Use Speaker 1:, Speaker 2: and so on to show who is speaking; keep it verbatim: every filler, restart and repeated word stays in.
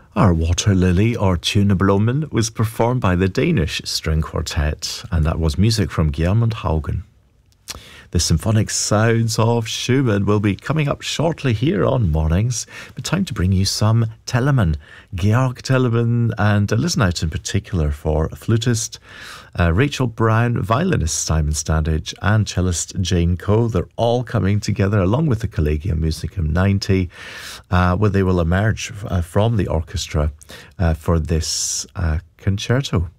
Speaker 1: Our Water Lily or Tuneblomen was performed by the Danish String Quartet, and that was music from Gjermund Haugen. The symphonic sounds of Schumann will be coming up shortly here on Mornings, but time to bring you some Telemann. Georg Telemann, and listen out in particular for flutist uh, Rachel Brown, violinist Simon Standage, and cellist Jane Coe. They're all coming together along with the Collegium Musicum ninety, uh, where they will emerge uh, from the orchestra uh, for this uh, concerto.